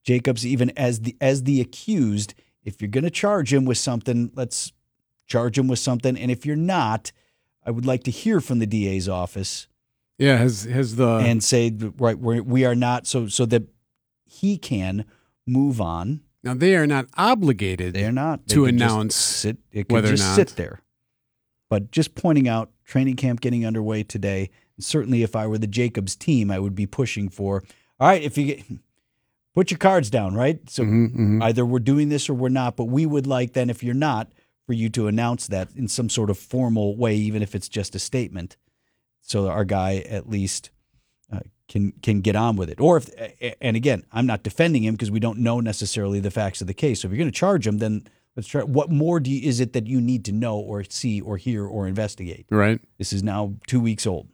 Jacobs, even as the accused, if you're going to charge him with something, let's charge him with something. And if you're not, I would like to hear from the DA's office. Yeah, and say, right, we are not, so that he can move on. Now, they are not obligated to announce whether or not. Sit there. But just pointing out, training camp getting underway today. And certainly if I were the Jacobs team, I would be pushing for, all right, if you put your cards down, right? So either we're doing this or we're not. But we would like then, if you're not, for you to announce that in some sort of formal way, even if it's just a statement. So our guy at least can get on with it. Or and again, I'm not defending him because we don't know necessarily the facts of the case. So if you're going to charge him, then let's try. What more is it that you need to know or see or hear or investigate? Right. This is now 2 weeks old.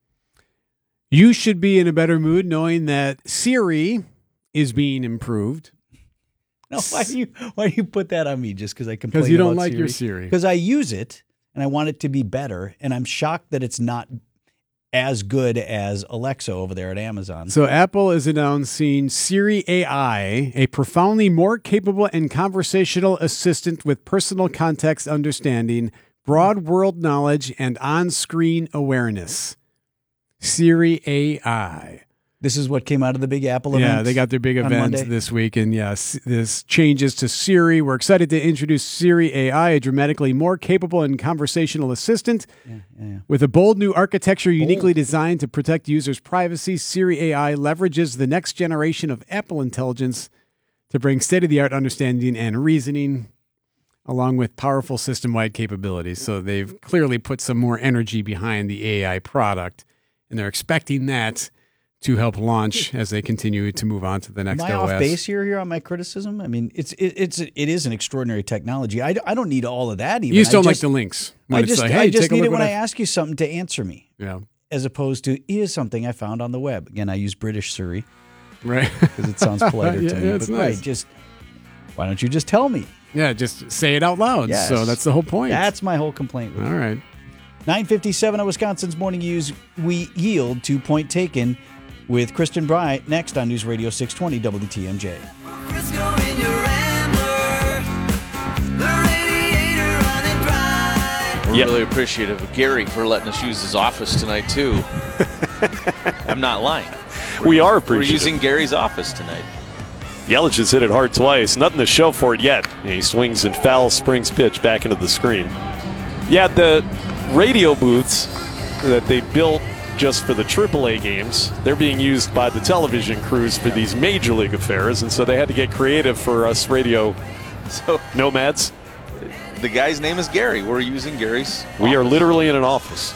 You should be in a better mood knowing that Siri is being improved. No, why do you put that on me just because I complain? Because you don't about like Siri? your Siri. Because I use it and I want it to be better, and I'm shocked that it's not as good as Alexa over there at Amazon. So Apple is announcing Siri AI, a profoundly more capable and conversational assistant with personal context understanding, broad world knowledge, and on-screen awareness. Siri AI. This is what came out of the big Apple event. Yeah, they got their big event this week. And yes, this changes to Siri. We're excited to introduce Siri AI, a dramatically more capable and conversational assistant. With a bold new architecture uniquely designed to protect users' privacy, Siri AI leverages the next generation of Apple intelligence to bring state-of-the-art understanding and reasoning, along with powerful system-wide capabilities. So they've clearly put some more energy behind the AI product, and they're expecting that to help launch as they continue to move on to the next OS. Am I off base here on my criticism? I mean, it is an extraordinary technology. I don't need all of that even. You just don't like the links. I just need it when I ask you something to answer me. Yeah. As opposed to, here's something I found on the web. Again, I use British Siri. Right. Because it sounds politer to me. Yeah, it's nice. Right, why don't you just tell me? Yeah, just say it out loud. Yes. So that's the whole point. That's my whole complaint with All right. 9:57 on Wisconsin's Morning News. We yield to Point Taken with Kristen Bryant next on News Radio 620 WTMJ. We're really appreciative of Gary for letting us use his office tonight, too. I'm not lying. We are appreciative. We're using Gary's office tonight. Yelich has hit it hard twice. Nothing to show for it yet. He swings and fouls Springs' pitch back into the screen. Yeah, the radio booths that they built just for the AAA games, they're being used by the television crews for these major league affairs, and so they had to get creative for us radio nomads. The guy's name is Gary. We're using Gary's office. We are literally in an office.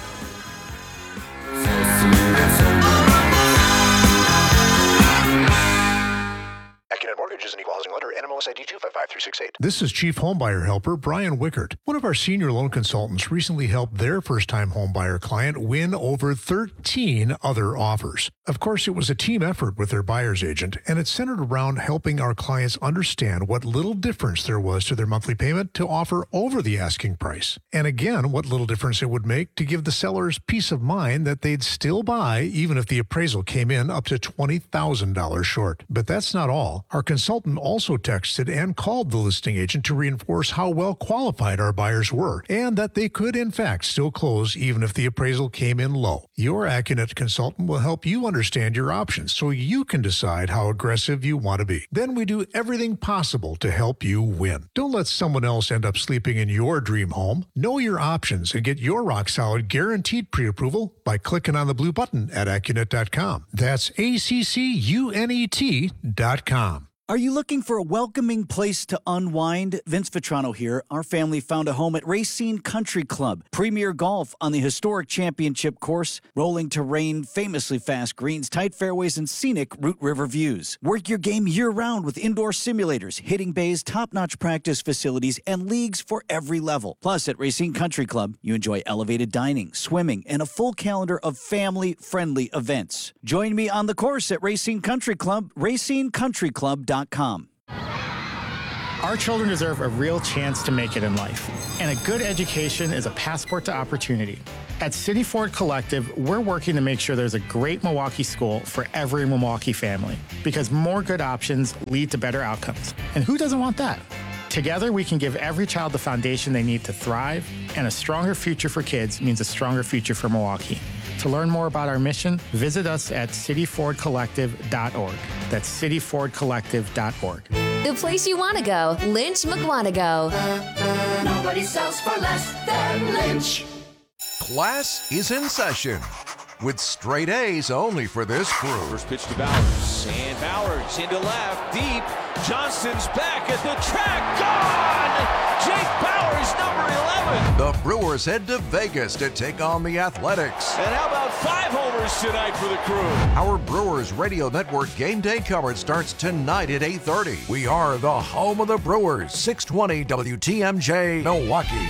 AccuNet Mortgage is an equal housing lender. NMLS ID 255368. This is Chief Homebuyer Helper Brian Wickert. One of our senior loan consultants recently helped their first-time homebuyer client win over 13 other offers. Of course, it was a team effort with their buyer's agent, and it centered around helping our clients understand what little difference there was to their monthly payment to offer over the asking price. And again, what little difference it would make to give the sellers peace of mind that they'd still buy even if the appraisal came in up to $20,000 short. But that's not all. Our consultant also texted and called the listing agent to reinforce how well qualified our buyers were and that they could, in fact, still close even if the appraisal came in low. Your AccuNet consultant will help you understand your options so you can decide how aggressive you want to be. Then we do everything possible to help you win. Don't let someone else end up sleeping in your dream home. Know your options and get your rock-solid guaranteed pre-approval by clicking on the blue button at AccuNet.com. That's ACCUNET.com. Are you looking for a welcoming place to unwind? Vince Vitrano here. Our family found a home at Racine Country Club. Premier golf on the historic championship course, rolling terrain, famously fast greens, tight fairways, and scenic Root River views. Work your game year-round with indoor simulators, hitting bays, top-notch practice facilities, and leagues for every level. Plus, at Racine Country Club, you enjoy elevated dining, swimming, and a full calendar of family-friendly events. Join me on the course at Racine Country Club, racinecountryclub.com. Our children deserve a real chance to make it in life, and a good education is a passport to opportunity. At City Ford Collective, we're working to make sure there's a great Milwaukee school for every Milwaukee family, because more good options lead to better outcomes. And who doesn't want that? Together, we can give every child the foundation they need to thrive, and a stronger future for kids means a stronger future for Milwaukee. To learn more about our mission, visit us at cityfordcollective.org. That's cityfordcollective.org. The place you want to go, Lynch McWanago. Nobody sells for less than Lynch. Class is in session with straight A's only for this crew. First pitch to Bowers, and Bowers into left, deep. Johnston's back at the track, gone! Jake Bowers, number 11. The Brewers head to Vegas to take on the Athletics. And how about 5 homers tonight for the crew? Our Brewers Radio Network game day coverage starts tonight at 8:30. We are the home of the Brewers, 620 WTMJ, Milwaukee.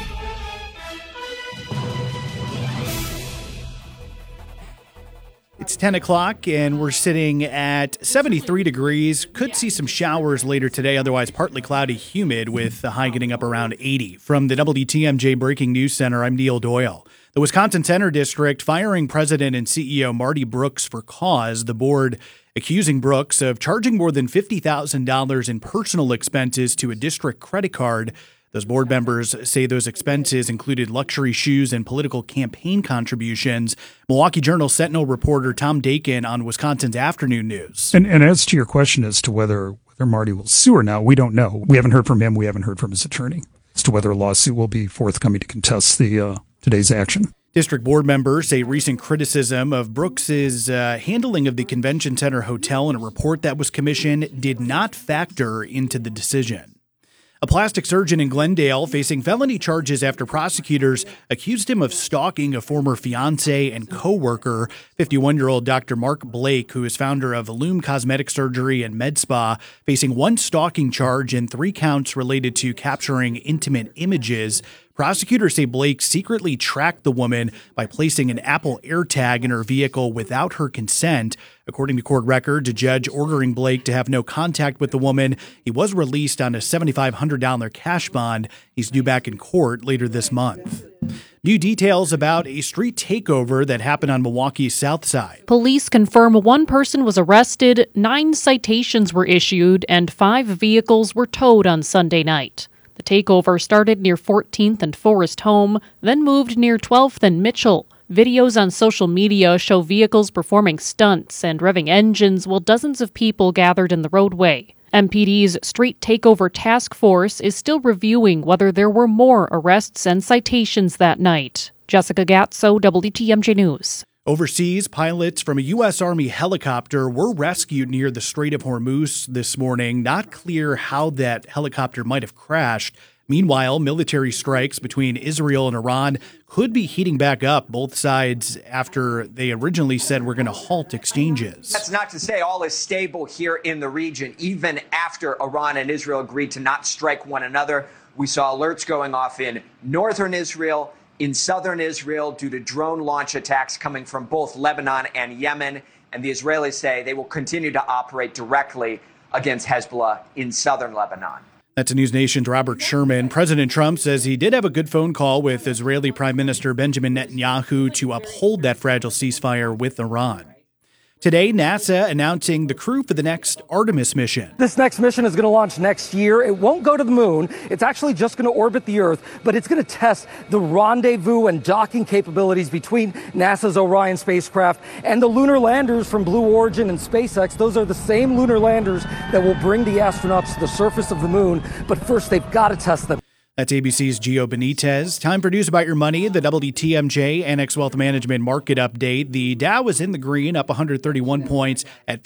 It's 10 o'clock, and we're sitting at 73 degrees. Could see some showers later today, otherwise partly cloudy, humid, with the high getting up around 80. From the WTMJ Breaking News Center, I'm Neil Doyle. The Wisconsin Center District firing President and CEO Marty Brooks for cause. The board accusing Brooks of charging more than $50,000 in personal expenses to a district credit card. Those board members say those expenses included luxury shoes and political campaign contributions. Milwaukee Journal Sentinel reporter Tom Dakin on Wisconsin's Afternoon News. And as to your question as to whether Marty will sue or not, we don't know. We haven't heard from him. We haven't heard from his attorney as to whether a lawsuit will be forthcoming to contest the today's action. District board members say recent criticism of Brooks's handling of the Convention Center Hotel in a report that was commissioned did not factor into the decision. A plastic surgeon in Glendale facing felony charges after prosecutors accused him of stalking a former fiance and co-worker. 51-year-old Dr. Mark Blake, who is founder of Lume Cosmetic Surgery and Med Spa, facing 1 stalking charge and 3 counts related to capturing intimate images. Prosecutors say Blake secretly tracked the woman by placing an Apple AirTag in her vehicle without her consent. According to court records, a judge ordering Blake to have no contact with the woman. He was released on a $7,500 cash bond. He's due back in court later this month. New details about a street takeover that happened on Milwaukee's South Side. Police confirm 1 person was arrested, 9 citations were issued, and 5 vehicles were towed on Sunday night. The takeover started near 14th and Forest Home, then moved near 12th and Mitchell. Videos on social media show vehicles performing stunts and revving engines while dozens of people gathered in the roadway. MPD's Street Takeover Task Force is still reviewing whether there were more arrests and citations that night. Jessica Gatso, WTMJ News. Overseas, pilots from a U.S. Army helicopter were rescued near the Strait of Hormuz this morning. Not clear how that helicopter might have crashed. Meanwhile, military strikes between Israel and Iran could be heating back up, both sides after they originally said we're going to halt exchanges. That's not to say all is stable here in the region, even after Iran and Israel agreed to not strike one another. We saw alerts going off in northern Israel, in southern Israel, due to drone launch attacks coming from both Lebanon and Yemen. And the Israelis say they will continue to operate directly against Hezbollah in southern Lebanon. That's News Nation's Robert Sherman. President Trump says he did have a good phone call with Israeli Prime Minister Benjamin Netanyahu to uphold that fragile ceasefire with Iran. Today, NASA announcing the crew for the next Artemis mission. This next mission is going to launch next year. It won't go to the moon. It's actually just going to orbit the Earth, but it's going to test the rendezvous and docking capabilities between NASA's Orion spacecraft and the lunar landers from Blue Origin and SpaceX. Those are the same lunar landers that will bring the astronauts to the surface of the moon, but first they've got to test them. That's ABC's Gio Benitez. Time for News About Your Money, the WTMJ Annex Wealth Management Market Update. The Dow is in the green, up 131 points at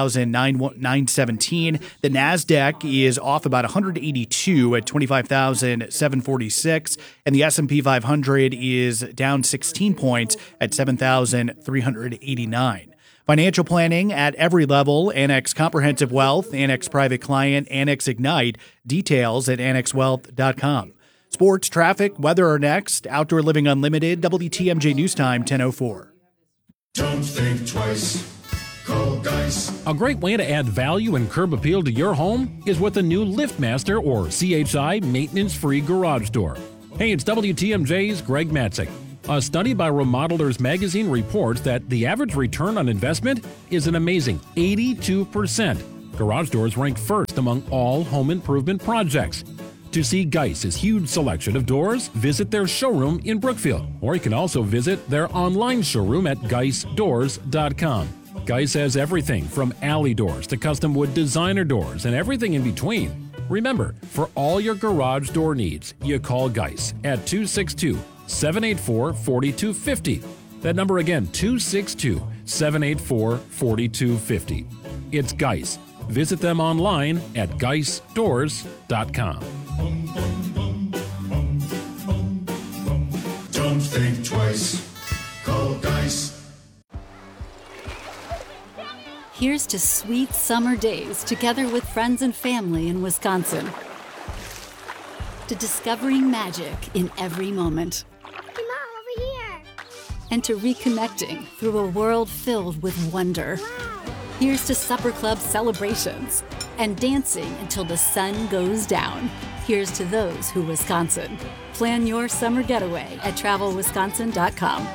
50,917. The NASDAQ is off about 182 at 25,746. And the S&P 500 is down 16 points at 7,389. Financial planning at every level. Annex Comprehensive Wealth, Annex Private Client, Annex Ignite. Details at annexwealth.com. Sports, traffic, weather are next. Outdoor Living Unlimited, WTMJ News Time, 10:04. Don't think twice. Call Dice. A great way to add value and curb appeal to your home is with the new LiftMaster or CHI maintenance-free garage door. Hey, it's WTMJ's Greg Matzek. A study by Remodelers Magazine reports that the average return on investment is an amazing 82%. Garage doors rank first among all home improvement projects. To see Geiss's huge selection of doors, visit their showroom in Brookfield, or you can also visit their online showroom at geissdoors.com. Geiss has everything from alley doors to custom wood designer doors and everything in between. Remember, for all your garage door needs, you call Geiss at 262-784-4250. That number again, 262-784-4250. It's Geiss. Visit them online at geissdoors.com. Don't think twice. Call Geiss. Here's to sweet summer days together with friends and family in Wisconsin. To discovering magic in every moment. Hey, Mom, over here. And to reconnecting through a world filled with wonder. Wow. Here's to supper club celebrations and dancing until the sun goes down. Here's to those who Wisconsin. Plan your summer getaway at travelwisconsin.com.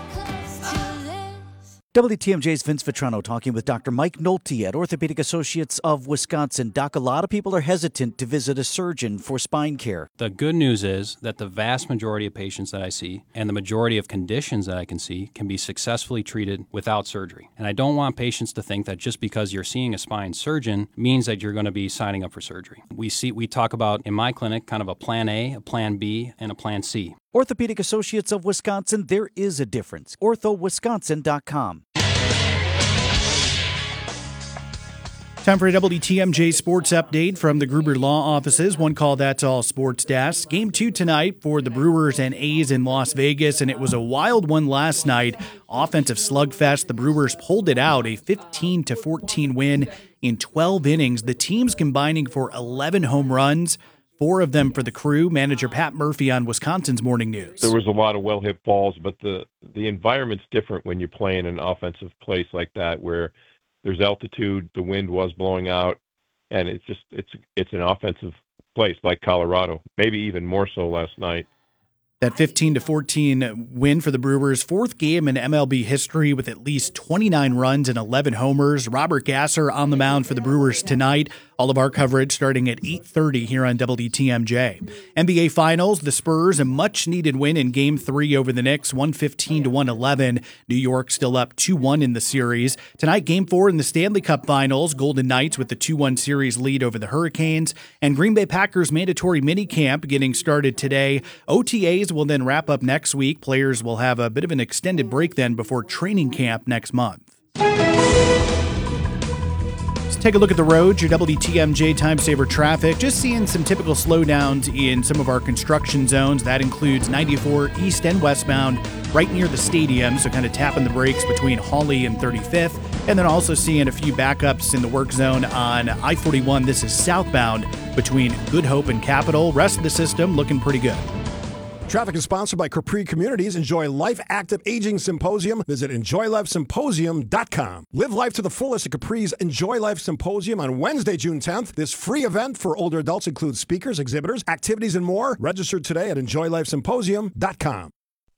WTMJ's Vince Vitrano talking with Dr. Mike Nolte at Orthopedic Associates of Wisconsin. Doc, a lot of people are hesitant to visit a surgeon for spine care. The good news is that the vast majority of patients that I see and the majority of conditions that I can see can be successfully treated without surgery. And I don't want patients to think that just because you're seeing a spine surgeon means that you're going to be signing up for surgery. We talk about, in my clinic, kind of a plan A, a plan B, and a plan C. Orthopedic Associates of Wisconsin, there is a difference. orthowisconsin.com. Time for a WTMJ Sports Update from the Gruber Law Offices. One call, that's all Sports Desk. Game 2 tonight for the Brewers and A's in Las Vegas, and it was a wild one last night. Offensive slugfest. The Brewers pulled it out, a 15-14 win in 12 innings. The teams combining for 11 home runs. 4 of them for the Crew. Manager Pat Murphy on Wisconsin's Morning News. There was a lot of well-hit balls, but the environment's different when you play in an offensive place like that where there's altitude, the wind was blowing out, and it's an offensive place like Colorado, maybe even more so last night. That 15-14 win for the Brewers, 4th game in MLB history with at least 29 runs and 11 homers. Robert Gasser on the mound for the Brewers tonight. All of our coverage starting at 8:30 here on WTMJ. NBA Finals, the Spurs, a much-needed win in Game 3 over the Knicks, 115-111. New York still up 2-1 in the series. Tonight, Game 4 in the Stanley Cup Finals, Golden Knights with the 2-1 series lead over the Hurricanes. And Green Bay Packers mandatory minicamp getting started today. OTAs will then wrap up next week. Players will have a bit of an extended break then before training camp next month. Let's take a look at the roads, your WTMJ Time Saver traffic. Just seeing some typical slowdowns in some of our construction zones. That includes 94 east and westbound, right near the stadium, so kind of tapping the brakes between Hawley and 35th. And then also seeing a few backups in the work zone on I-41. This is southbound between Good Hope and Capitol. Rest of the system looking pretty good. Traffic is sponsored by Capri Communities. Enjoy Life Active Aging Symposium. Visit EnjoyLifeSymposium.com. Live life to the fullest at Capri's Enjoy Life Symposium on Wednesday, June 10th. This free event for older adults includes speakers, exhibitors, activities, and more. Register today at EnjoyLifeSymposium.com.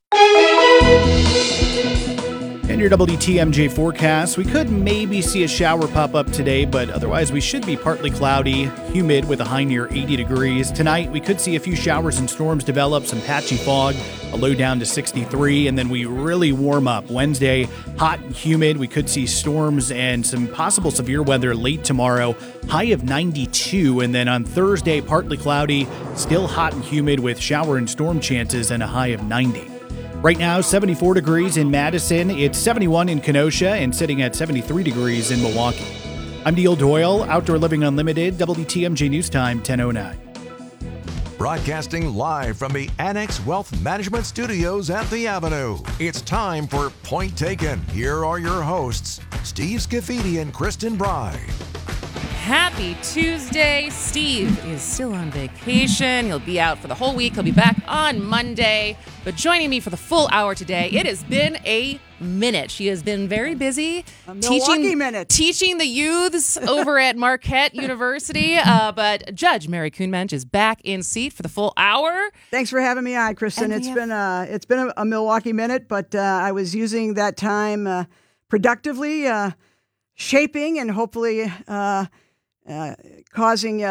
And your WTMJ forecast, we could maybe see a shower pop up today, but otherwise we should be partly cloudy, humid with a high near 80 degrees. Tonight we could see a few showers and storms develop, some patchy fog, a low down to 63, and then we really warm up. Wednesday, hot and humid. We could see storms and some possible severe weather late tomorrow, high of 92, and then on Thursday, partly cloudy, still hot and humid with shower and storm chances and a high of 90. Right now, 74 degrees in Madison, it's 71 in Kenosha, and sitting at 73 degrees in Milwaukee. I'm Neil Doyle, Outdoor Living Unlimited, WTMJ News Time, 10:09. Broadcasting live from the Annex Wealth Management Studios at the Avenue. It's time for Point Taken. Here are your hosts, Steve Scafidi and Kristen Bride. Happy Tuesday. Steve is still on vacation. He'll be out for the whole week. He'll be back on Monday. But joining me for the full hour today, it has been a Minute. She has been very busy Milwaukee Minute. teaching the youths over at Marquette University. But Judge Mary Kuhnmensch is back in seat for the full hour. Thanks for having me on, Kristen. It's been a Milwaukee Minute, but I was using that time productively, shaping and hopefully causing